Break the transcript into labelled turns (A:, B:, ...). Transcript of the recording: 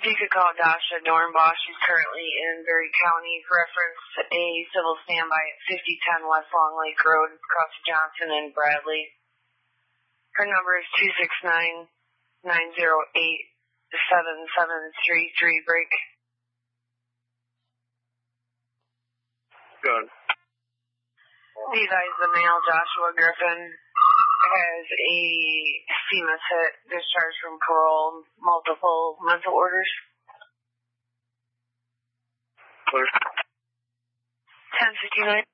A: If you could call Dasha Dornbach, she's currently in Berry County. Reference a civil standby at 5010 West Long Lake Road, across Johnson and Bradley. Her number is 269-908-7733 break.
B: Good.
A: These eyes, the male Joshua Griffin has a CMS hit, discharged from parole, multiple mental orders.
B: Clear.
A: 1059.